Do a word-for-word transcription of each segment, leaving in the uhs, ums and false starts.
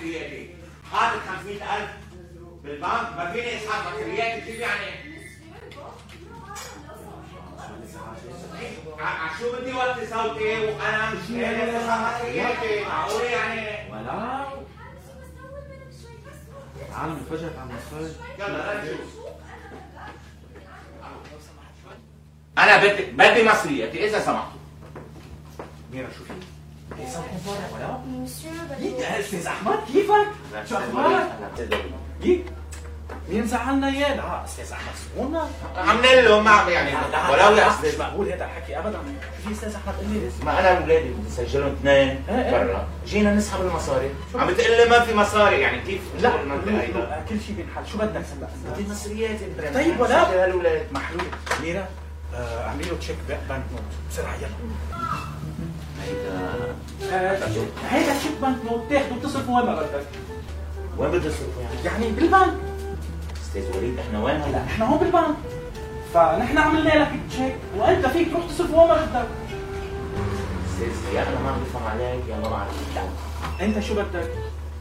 مصرياتي، حاطط خمسمية ألف بالبنك، ما فيني اسحب مصرياتي، كيف يعني؟ شو بدي وطي صوتي وانا مش قادر اسحب مصرياتي، معقول يعني؟ ولا تعال نفجرك على المصاري. يلا نشوف. انا بدي بدي مصرياتي اذا سمحتوا. ميرا شو في؟ ليس برا ولا؟ مسيو جيت استاذ احمد كيفك؟ شو اخبارك؟ جيت مين زعلنا اياه؟ لا استاذ احمد سكونا عاملين له ما يعني ولو يا مش مقبول هذا الحكي ابدا. في استاذ احمد قال لي ما انا اولادي بدي اسجلهم اثنين برا، جينا نسحب المصاري، عم بتقول لي ما في مصاري، يعني كيف؟ لا كل شيء بينحل. شو بدك هلا؟ بدي مصرياتي. طيب ولا سجل هالولاد محلول. ميرا اعملي له تشيك بنك نوت بسرعه يلا. هيدا هيدا تشيك بنك نوت تاخده تصرفه وين ما بدك. وين بدي اصرفه يعني؟ يعني بالبنك. استاذ وليد احنا وين هلا؟ احنا هون بالبنك، فنحن عملنا لك تشيك وانت فيك تروح تصرفه وين ما بدك. استاذ يا انا ما بفهم عليك يا ما بعرف. انت شو بدك؟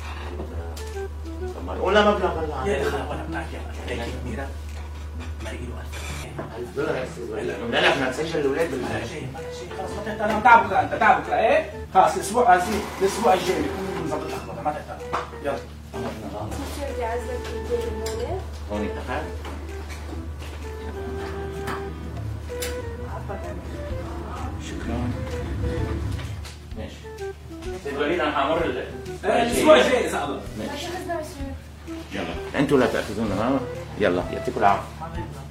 ولا مبلغ هلا يا اخي ولا بنعرف يا اخي ميرا مرقي له ألف دولار يا استاذ وليد. لا لا بدنا نسجل الاولاد بال شيء شيء خلص ما تهتم. انا تعب بكره، انت تعب بكره ايه؟ خلص الاسبوع الاسبوع الجاي بكون مظبط الاخبار ما تهتم. يلا مسيو بدي اعزك البيت هون. هون اتفقنا؟ شكرا. ماشي. استاذ وليد انا حامر الاسبوع الجاي اذا الله. شو قصدك مسيو؟ يلا انتوا لا تاخذونا ها؟ يلا يعطيكم العافيه.